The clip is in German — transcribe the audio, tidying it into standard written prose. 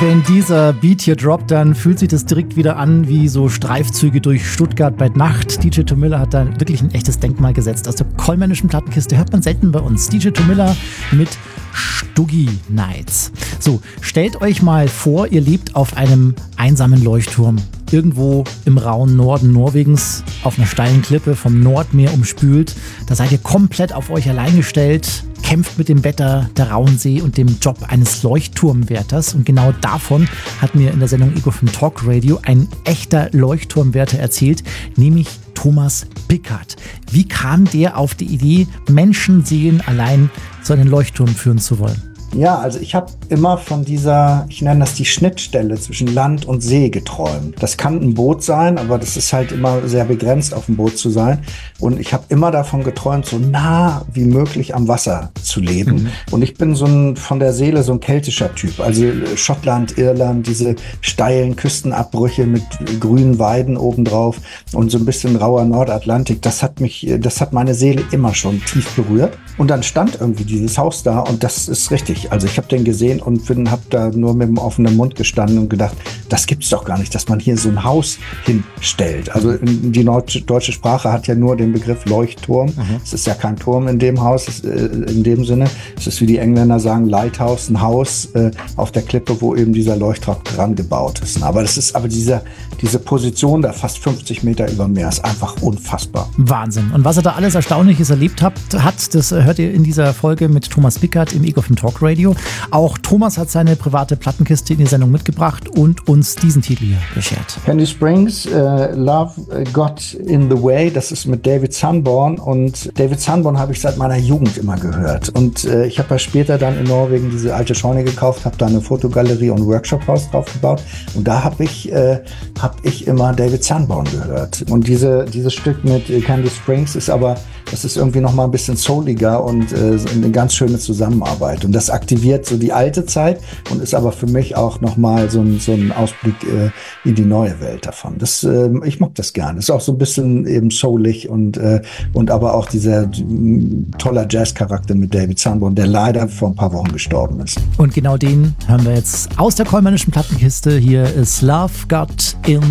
Wenn dieser Beat hier droppt, dann fühlt sich das direkt wieder an wie so Streifzüge durch Stuttgart bei Nacht. DJ Tomilla hat da wirklich ein echtes Denkmal gesetzt. Aus der Kollmännischen Plattenkiste hört man selten bei uns. DJ Tomilla mit Stuggi Nights. So, stellt euch mal vor, ihr lebt auf einem einsamen Leuchtturm. Irgendwo im rauen Norden Norwegens, auf einer steilen Klippe vom Nordmeer umspült. Da seid ihr komplett auf euch allein gestellt, kämpft mit dem Wetter, der rauen See und dem Job eines Leuchtturmwärters. Und genau davon hat mir in der Sendung Ego from Talk Radio ein echter Leuchtturmwärter erzählt, nämlich Thomas Pickard. Wie kam der auf die Idee, Menschenseelen allein zu einem Leuchtturm führen zu wollen? Ja, also ich habe immer von dieser, ich nenne das die Schnittstelle zwischen Land und See geträumt. Das kann ein Boot sein, aber das ist halt immer sehr begrenzt, auf dem Boot zu sein. Und ich habe immer davon geträumt, so nah wie möglich am Wasser zu leben. Und ich bin von der Seele so ein keltischer Typ. Also Schottland, Irland, diese steilen Küstenabbrüche mit grünen Weiden obendrauf und so ein bisschen rauer Nordatlantik, das hat meine Seele immer schon tief berührt. Und dann stand irgendwie dieses Haus da und das ist richtig. Also ich habe den gesehen und habe da nur mit dem offenen Mund gestanden und gedacht, das gibt's doch gar nicht, dass man hier so ein Haus hinstellt. Also die deutsche Sprache hat ja nur den Begriff Leuchtturm. Es ist ja kein Turm in dem Haus, in dem Sinne. Es ist, wie die Engländer sagen, Lighthouse, ein Haus auf der Klippe, wo eben dieser Leuchtturm dran gebaut ist. Aber diese Position da fast 50 Meter über Meer ist einfach unfassbar. Wahnsinn. Und was er da alles Erstaunliches erlebt hat, das hört ihr in dieser Folge mit Thomas Pickard im Ego from Talk Radio. Auch Thomas hat seine private Plattenkiste in die Sendung mitgebracht und uns diesen Titel hier beschert. Candy Springs, Love Got in the Way, das ist mit David Sanborn und David Sanborn habe ich seit meiner Jugend immer gehört und ich habe ja später dann in Norwegen diese alte Scheune gekauft, habe da eine Fotogalerie und Workshophaus drauf gebaut und da habe ich immer David Sanborn gehört und dieses Stück mit Candy Springs das ist irgendwie noch mal ein bisschen souliger und eine ganz schöne Zusammenarbeit. Und das aktiviert so die alte Zeit und ist aber für mich auch noch mal so ein Ausblick in die neue Welt davon. Ich mag das gerne. Ist auch so ein bisschen eben soulig und aber auch dieser toller Jazz-Charakter mit David Sanborn, der leider vor ein paar Wochen gestorben ist. Und genau den hören wir jetzt aus der Kollmännischen Plattenkiste. Hier ist Love Got in